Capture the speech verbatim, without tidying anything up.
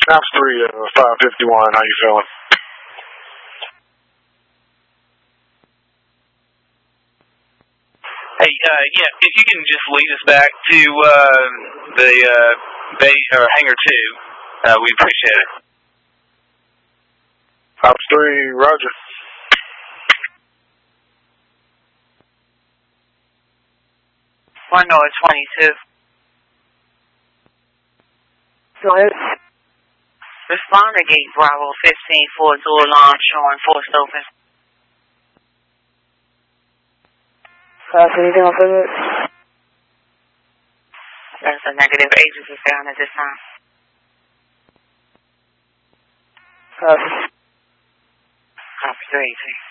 Ops three, uh, five fifty-one, how you feeling? Hey, uh, yeah, if you can just lead us back to uh, the uh, base, or Hangar two, uh, we appreciate it. Ops three, roger. One North twenty-two. Go ahead. Respond to Gate Bravo fifteen for door alarm showing forced open. Pass anything off of it? That's a negative. Agency found at this time. Pass. Copy three eighteen.